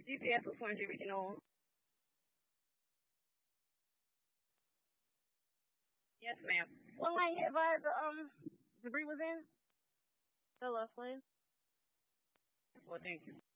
GPS was pointing you know. Yes, ma'am. What lane had debris was in? The left lane. Well, thank you.